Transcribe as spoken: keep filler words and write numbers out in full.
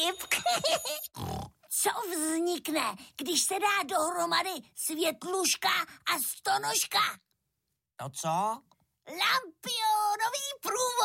vtip. Co vznikne, když se dá dohromady světluška a stonožka? To co? Lampionový průvodec.